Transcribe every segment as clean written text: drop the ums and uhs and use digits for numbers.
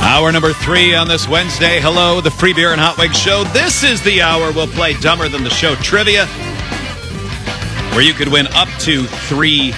Hour number 3 on this Wednesday. Hello, the Free Beer and Hot Wings Show. This is the hour we'll play Dumber Than the Show trivia, where you could win up to $300.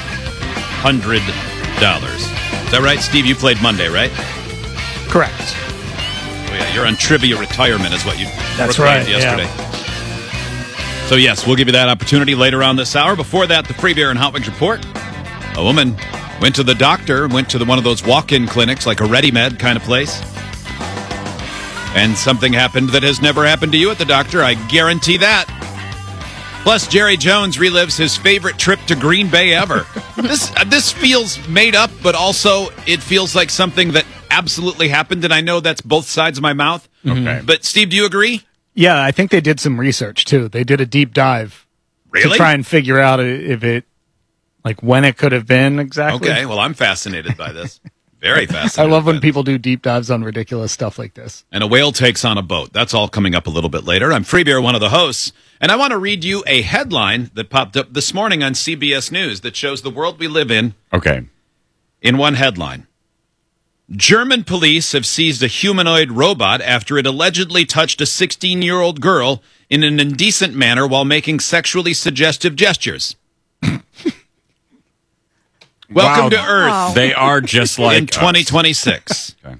Is that right, Steve? You played Monday, right? Correct. Oh, yeah, you're on trivia retirement is what you That's proclaimed right, yesterday. yeah. So, yes, we'll give you that opportunity later on this hour. Before that, the Free Beer and Hot Wings Report. A woman went to the doctor, went to one of those walk-in clinics, like a ReadyMed kind of place. And something happened that has never happened to you at the doctor. I guarantee that. Plus, Jerry Jones relives his favorite trip to Green Bay ever. This feels made up, but also it feels like something that absolutely happened. And I know that's both sides of my mouth. Okay. But, Steve, do you agree? Yeah, I think they did some research, too. They did a deep dive Really? to try and figure out if it, like, when it could have been exactly. Okay, well, I'm fascinated by this. Very I fascinated. love when by this. people do deep dives on ridiculous stuff like this. And a whale takes on a boat. That's all coming up a little bit later. I'm Free Beer, one of the hosts, and I want to read you a headline that popped up this morning on CBS News that shows the world we live in Okay. in one headline. German police have seized a humanoid robot after it allegedly touched a 16-year-old girl in an indecent manner while making sexually suggestive gestures. Welcome Wow. to Earth They are just like in 2026. us.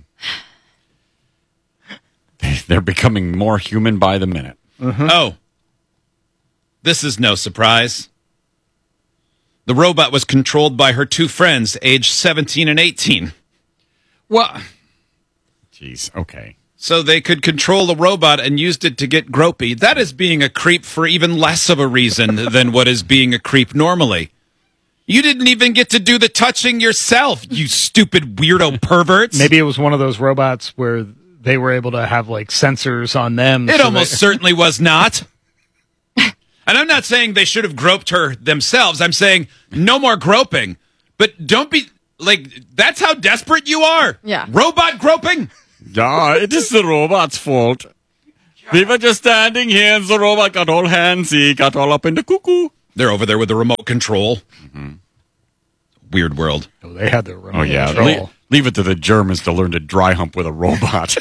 Okay. They're becoming more human by the minute. Oh, this is no surprise. The robot was controlled by her two friends, aged 17 and 18. Well, jeez. Okay. So they could control the robot and used it to get gropey. That is being a creep for even less of a reason than what is being a creep normally. You didn't even get to do the touching yourself, you stupid weirdo perverts. Maybe it was one of those robots where they were able to have, like, sensors on them. It so almost certainly was not. And I'm not saying they should have groped her themselves. I'm saying no more groping. But don't be, like, that's how desperate you are. Yeah. Robot groping? Yeah, it is the robot's fault. We were just standing here and the robot got all handsy, got all up in the cuckoo. They're over there with the remote control. Weird world. Oh, they had their remote Oh, yeah. control. Leave it to the Germans to learn to dry hump with a robot.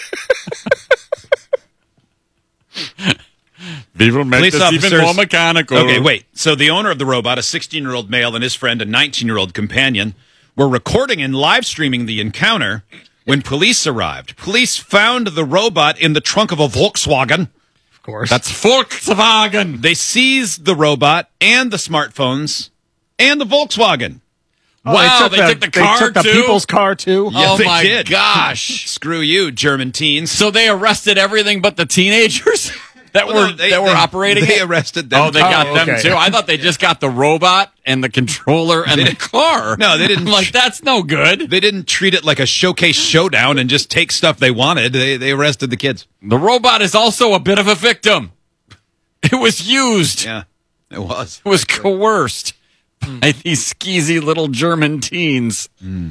We will make Police this even officers- more mechanical. Okay, wait. So the owner of the robot, a 16-year-old male, and his friend, a 19-year-old companion, were recording and live streaming the encounter when police arrived. Police found the robot in the trunk of a Volkswagen. Of course. That's Volkswagen. They seized the robot and the smartphones and the Volkswagen. Wow, they took the car, They took the too? people's car, too. Yes, Oh, they my did. gosh. Screw you, German teens. So they arrested everything but the teenagers that Well, no, were operating They it? arrested them. Oh, they got them okay. too. I thought they just got the robot and the controller and the car. No, they didn't. I'm like, that's no good. They didn't treat it like a showcase showdown and just take stuff they wanted. They arrested the kids. The robot is also a bit of a victim. It was used. Yeah, it was. It was coerced by these skeezy little German teens.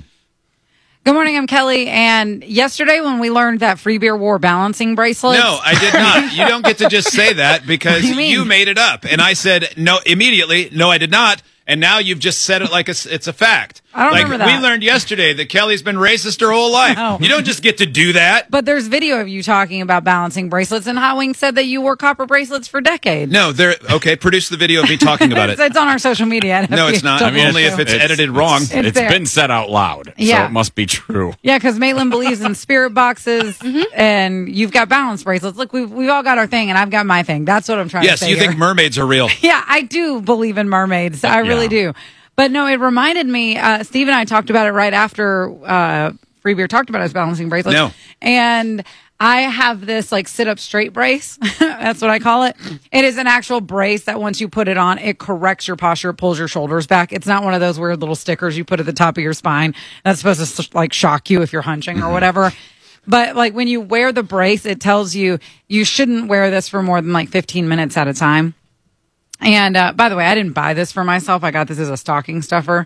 Good morning, I'm Kelly. And yesterday when we learned that Free Beer wore balancing bracelets. No, I did not. You don't get to just say that because What do you mean? you made it up. And I said, no, immediately, no, I did not. And now you've just said it like it's a fact. I don't like, remember that. We learned yesterday that Kelly's been racist her whole life. No. You don't just get to do that. But there's video of you talking about balancing bracelets, and Hot Wings said that you wore copper bracelets for decades. No, okay, produce the video of me talking about it. It's on our social media. No, it's not. Don't Only know. if it's edited wrong. It's It's there. been said out loud, Yeah. so it must be true. Yeah, because Maitland believes in spirit boxes, and you've got balance bracelets. Look, we've all got our thing, and I've got my thing. That's what I'm trying to Yes, say you here. think mermaids are real. Yeah, I do believe in mermaids. I really do. But no, it reminded me, Steve and I talked about it right after Free Beer talked about his balancing bracelets. No. And I have this like sit up straight brace. That's what I call it. It is an actual brace that once you put it on, it corrects your posture, it pulls your shoulders back. It's not one of those weird little stickers you put at the top of your spine that's supposed to like shock you if you're hunching or whatever. But like when you wear the brace, it tells you you shouldn't wear this for more than like 15 minutes at a time. And by the way, I didn't buy this for myself. I got this as a stocking stuffer.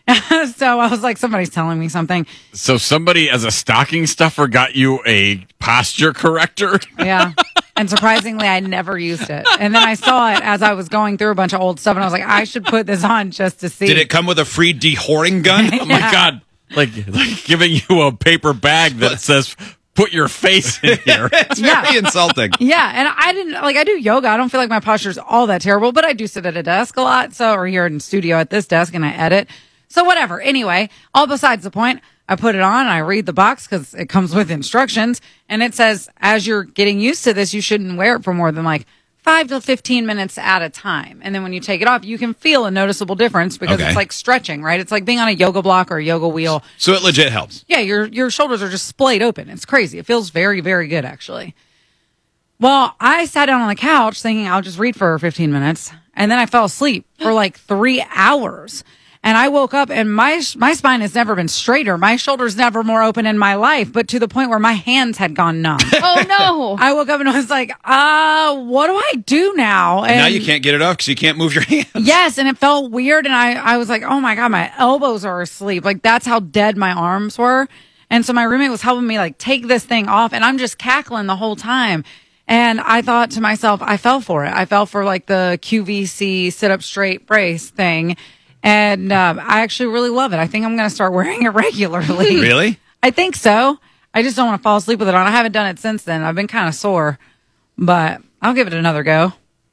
So I was like, somebody's telling me something. So somebody as a stocking stuffer got you a posture corrector? Yeah. And surprisingly, I never used it. And then I saw it as I was going through a bunch of old stuff, and I was like, I should put this on just to see. Did it come with a free dehorring gun? Oh my God. Like giving you a paper bag that says put your face in here. It's very insulting. Yeah, and I do yoga. I don't feel like my posture's all that terrible, but I do sit at a desk a lot. Or here in studio at this desk and I edit. So whatever. Anyway, all besides the point, I put it on, I read the box because it comes with instructions, and it says, as you're getting used to this, you shouldn't wear it for more than like 5 to 15 minutes at a time. And then when you take it off, you can feel a noticeable difference because Okay. it's like stretching, right? It's like being on a yoga block or a yoga wheel. So it legit helps. Yeah, your shoulders are just splayed open. It's crazy. It feels very, very good, actually. Well, I sat down on the couch thinking I'll just read for 15 minutes, and then I fell asleep for like 3 hours. And I woke up and my spine has never been straighter. My shoulder's never more open in my life, but to the point where my hands had gone numb. Oh no. I woke up and I was like, what do I do now? And Now you can't get it off because you can't move your hands. yes, and it felt weird. And I was like, oh my God, my elbows are asleep. Like that's how dead my arms were. And so my roommate was helping me like take this thing off, and I'm just cackling the whole time. And I thought to myself, I fell for it. I fell for like the QVC sit up straight brace thing. And I actually really love it. I think I'm going to start wearing it regularly. Really? I think so. I just don't want to fall asleep with it on. I haven't done it since then. I've been kind of sore, but I'll give it another go.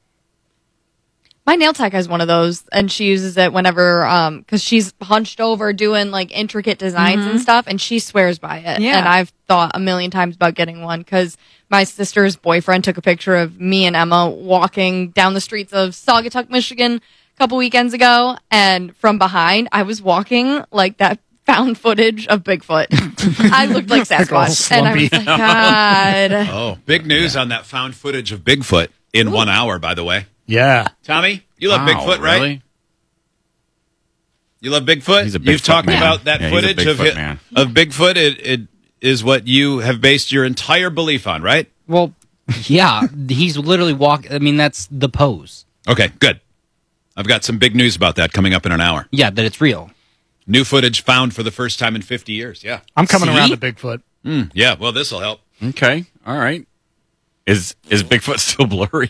My nail tech has one of those, and she uses it whenever, because she's hunched over doing like intricate designs and stuff, and she swears by it. Yeah. And I've thought a million times about getting one because my sister's boyfriend took a picture of me and Emma walking down the streets of Saugatuck, Michigan, a couple weekends ago, and from behind, I was walking like that found footage of Bigfoot. I looked like Sasquatch, and I was like, God. Oh, big news on that found footage of Bigfoot in 1 hour, by the way. Yeah. Tommy, you love Wow, Bigfoot, right? Really? You love Bigfoot? He's a You've Bigfoot talked man. about that Yeah, he's a footage of Bigfoot man. Bigfoot. It is what you have based your entire belief on, right? Well, yeah, he's literally I mean, that's the pose. Okay, good. I've got some big news about that coming up in an hour. Yeah, that it's real. New footage found for the first time in 50 years. Yeah. I'm coming See? around to Bigfoot. Yeah, well, this will help. Okay. All right. Is Bigfoot still blurry?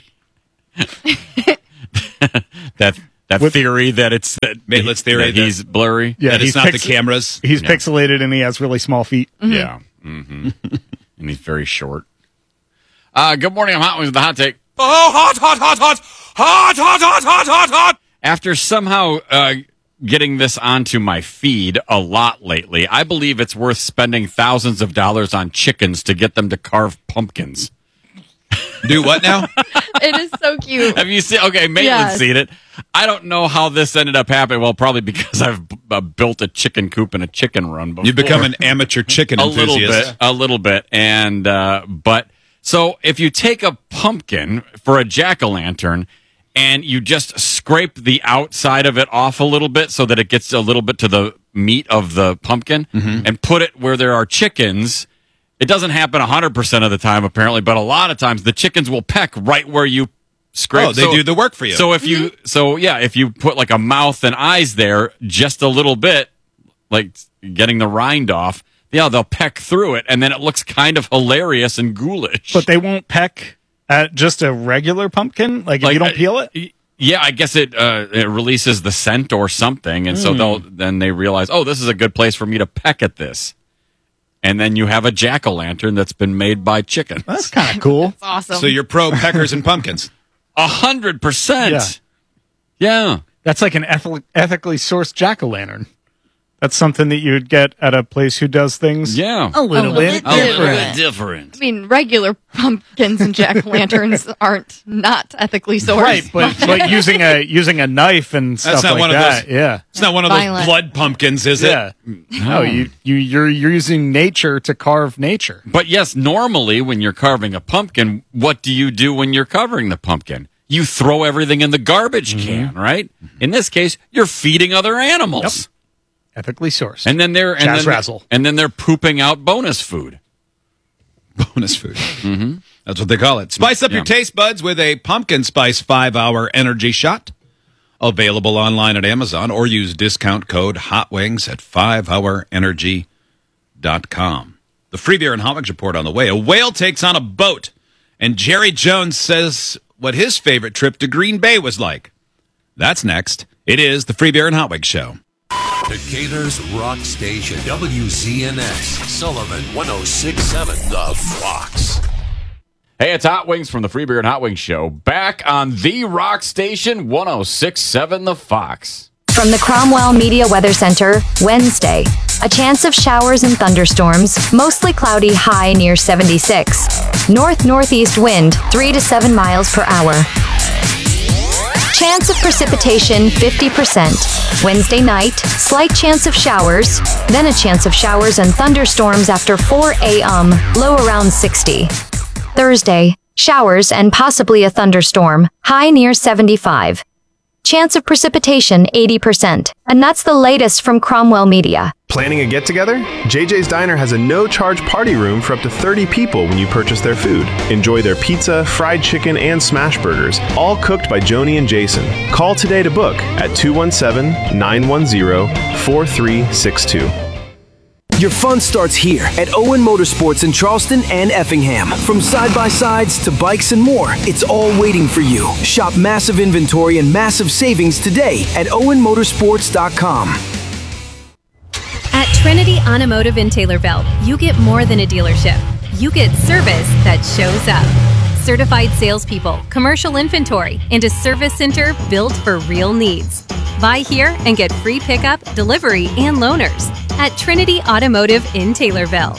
that theory that it's that Maitland's theory that he's blurry. Yeah, that it's he's not the pixel- cameras. He's Yeah. pixelated and he has really small feet. Yeah. Mm-hmm. And he's very short. Good morning. I'm Hot Wings with the hot take. Oh, hot, hot, hot, hot, hot, hot, hot, hot, hot, hot. After somehow getting this onto my feed a lot lately, I believe it's worth spending thousands of dollars on chickens to get them to carve pumpkins. Do what now? It is so cute. Have you seen? Okay, Maitland's Yes. seen it. I don't know how this ended up happening. Well, probably because I've built a chicken coop and a chicken run before. You've become an amateur chicken enthusiast. A little bit. And, but, so if you take a pumpkin for a jack-o'-lantern and you just scrape the outside of it off a little bit so that it gets a little bit to the meat of the pumpkin and put it where there are chickens, it doesn't happen 100% of the time, apparently, but a lot of times the chickens will peck right where you scrape. Oh, they do the work for you. So if if you put like a mouth and eyes there just a little bit, like getting the rind off, yeah, they'll peck through it, and then it looks kind of hilarious and ghoulish. But they won't peck at just a regular pumpkin? Like if you don't peel it? Yeah, I guess it releases the scent or something, and so then they realize, oh, this is a good place for me to peck at this. And then you have a jack-o'-lantern that's been made by chickens. That's kind of cool. It's awesome. So you're pro peckers and pumpkins. 100%. Yeah. That's like an ethically sourced jack-o'-lantern. That's something that you'd get at a place who does things Yeah. a little bit A little different. bit. different. I mean, regular pumpkins and jack-o'-lanterns aren't not ethically sourced. Right, but using a knife and stuff not like one of that. those- Yeah. It's not one of those Violent. blood pumpkins, is it? Yeah. No, you're using nature to carve nature. But yes, normally when you're carving a pumpkin, what do you do when you're covering the pumpkin? You throw everything in the garbage can, right? In this case, you're feeding other animals. Ethically sourced. And then they're Jazz-razzle. and then they're pooping out bonus food. Bonus food. Mm-hmm. That's what they call it. Spice up your Yeah. taste buds with a pumpkin spice 5-hour energy shot. Available online at Amazon, or use discount code HOTWINGS at 5hourenergy.com. The Free Beer and Hot Wings report on the way. A whale takes on a boat, and Jerry Jones says what his favorite trip to Green Bay was like. That's next. It is the Free Beer and Hot Wings show. Decatur's rock station, WZNX, Sullivan 106.7 The Fox. Hey, it's Hot Wings from the Free Beer and Hot Wings Show. Back on the rock station, 106.7 The Fox. From the Cromwell Media Weather Center, Wednesday. A chance of showers and thunderstorms, mostly cloudy, high near 76. North-northeast wind, 3 to 7 miles per hour. Chance of precipitation, 50%. Wednesday night, slight chance of showers, then a chance of showers and thunderstorms after 4 a.m., low around 60. Thursday, showers and possibly a thunderstorm, high near 75. Chance of precipitation, 80%. And that's the latest from Cromwell Media. Planning a get-together? JJ's Diner has a no-charge party room for up to 30 people when you purchase their food. Enjoy their pizza, fried chicken, and smash burgers, all cooked by Joni and Jason. Call today to book at 217-910-4362. Your fun starts here at Owen Motorsports in Charleston and Effingham. From side-by-sides to bikes and more, it's all waiting for you. Shop massive inventory and massive savings today at owenmotorsports.com. At Trinity Automotive in Taylorville, you get more than a dealership. You get service that shows up. Certified salespeople, commercial inventory, and a service center built for real needs. Buy here and get free pickup, delivery, and loaners at Trinity Automotive in Taylorville.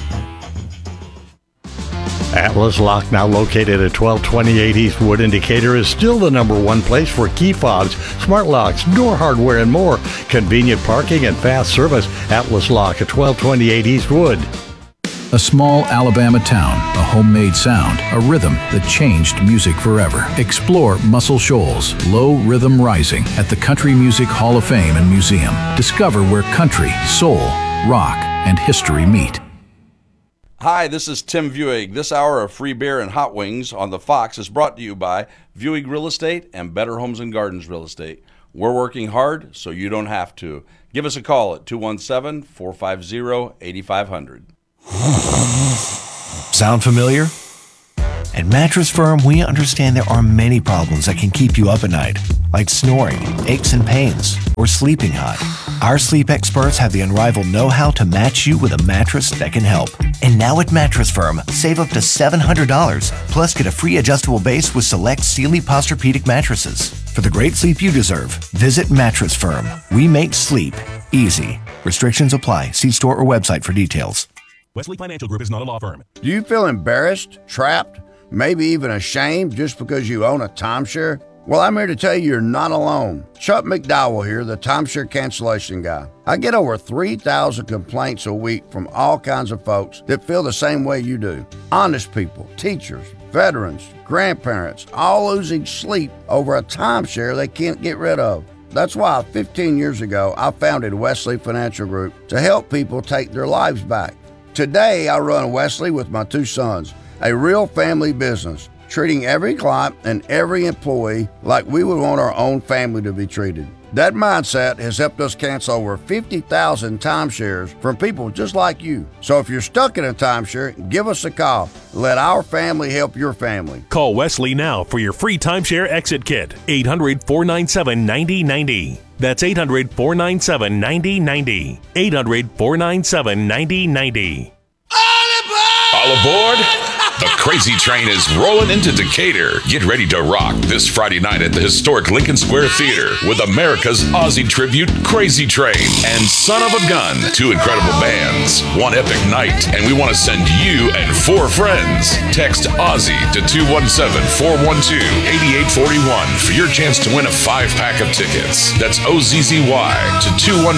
Atlas Lock, now located at 1228 East Wood in Decatur, is still the #1 place for key fobs, smart locks, door hardware, and more. Convenient parking and fast service. Atlas Lock at 1228 East Wood. A small Alabama town, a homemade sound, a rhythm that changed music forever. Explore Muscle Shoals, Low Rhythm Rising at the Country Music Hall of Fame and Museum. Discover where country, soul, rock, and history meet. Hi, this is Tim Viewing. This hour of Free Beer and Hot Wings on the Fox is brought to you by Viewing Real Estate and Better Homes and Gardens Real Estate. We're working hard so you don't have to. Give us a call at 217-450-8500. Sound familiar? At Mattress Firm, we understand there are many problems that can keep you up at night, like snoring, aches and pains, or sleeping hot. Our sleep experts have the unrivaled know-how to match you with a mattress that can help. And now at Mattress Firm, save up to $700, plus get a free adjustable base with select Sealy Posturepedic mattresses. For the great sleep you deserve, visit Mattress Firm. We make sleep easy. Restrictions apply. See store or website for details. Wesley Financial Group is not a law firm. Do you feel embarrassed, trapped, maybe even ashamed just because you own a timeshare? Well, I'm here to tell you you're not alone. Chuck McDowell here, the timeshare cancellation guy. I get over 3,000 complaints a week from all kinds of folks that feel the same way you do. Honest people, teachers, veterans, grandparents, all losing sleep over a timeshare they can't get rid of. That's why 15 years ago, I founded Wesley Financial Group to help people take their lives back. Today, I run Wesley with my 2 sons, a real family business, treating every client and every employee like we would want our own family to be treated. That mindset has helped us cancel over 50,000 timeshares from people just like you. So if you're stuck in a timeshare, give us a call. Let our family help your family. Call Wesley now for your free timeshare exit kit. 800-497-9090. That's 800-497-9090. 800-497-9090. All aboard! The Crazy Train is rolling into Decatur. Get ready to rock this Friday night at the historic Lincoln Square Theater with America's Aussie tribute, Crazy Train, and Son of a Gun. 2 incredible bands, 1 epic night, and we want to send you and 4 friends. Text Aussie to 217-412-8841 for your chance to win a 5-pack of tickets. That's OZZY to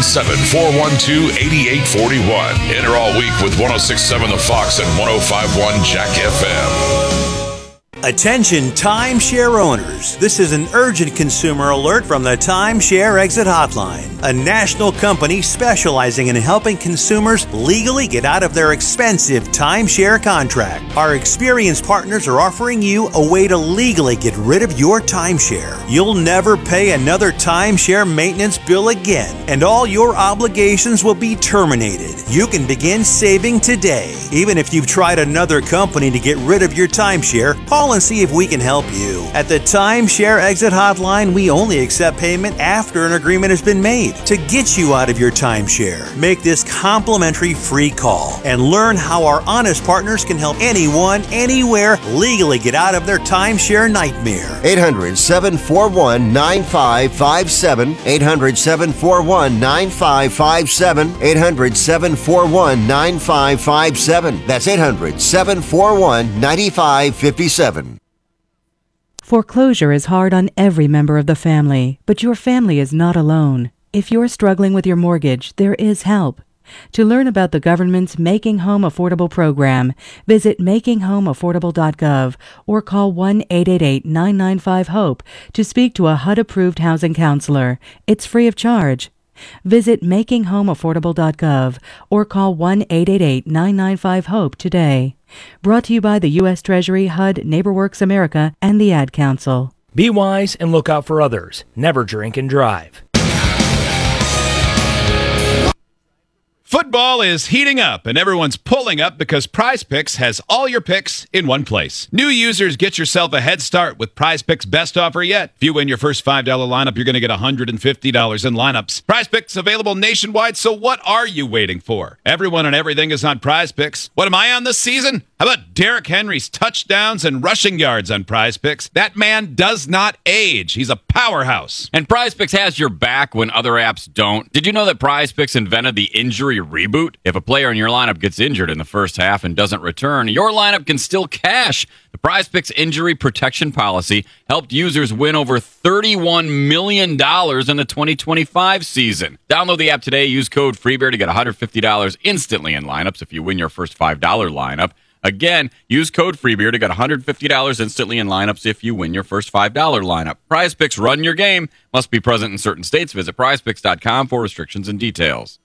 217-412-8841. Enter all week with 106.7 The Fox and 105.1 Jack FM. Attention timeshare owners. This is an urgent consumer alert from the Timeshare Exit Hotline, a national company specializing in helping consumers legally get out of their expensive timeshare contract. Our experienced partners are offering you a way to legally get rid of your timeshare. You'll never pay another timeshare maintenance bill again, and all your obligations will be terminated. You can begin saving today. Even if you've tried another company to get rid of your timeshare, call Call and see if we can help you. At the Timeshare Exit Hotline, we only accept payment after an agreement has been made to get you out of your timeshare. Make this complimentary free call and learn how our honest partners can help anyone, anywhere, legally get out of their timeshare nightmare. 800-741-9557. 800-741-9557. 800-741-9557. That's 800-741-9557. Foreclosure is hard on every member of the family, but your family is not alone. If you're struggling with your mortgage, there is help. To learn about the government's Making Home Affordable program, visit makinghomeaffordable.gov or call 1-888-995-HOPE to speak to a HUD-approved housing counselor. It's free of charge. Visit makinghomeaffordable.gov or call 1-888-995-HOPE today. Brought to you by the U.S. Treasury, HUD, NeighborWorks America, and the Ad Council. Be wise and look out for others. Never drink and drive. Football is heating up, and everyone's pulling up because Prize Picks has all your picks in one place. New users, get yourself a head start with Prize Picks' best offer yet. If you win your first $5 lineup, you're going to get $150 in lineups. Prize Picks available nationwide, so what are you waiting for? Everyone and everything is on Prize Picks. What am I on this season? How about Derrick Henry's touchdowns and rushing yards on Prize Picks? That man does not age. He's a powerhouse. And Prize Picks has your back when other apps don't. Did you know that Prize Picks invented the injury reboot? If a player in your lineup gets injured in the first half and doesn't return, your lineup can still cash. The Prize Picks injury protection policy helped users win over $31 million in the 2025 season. Download the app today. Use code FREEBEAR to get $150 instantly in lineups if you win your first $5 lineup. Again, use code FREEBEAR to get $150 instantly in lineups if you win your first $5 lineup. Prize Picks, run your game. Must be present in certain states. Visit prizepicks.com for restrictions and details.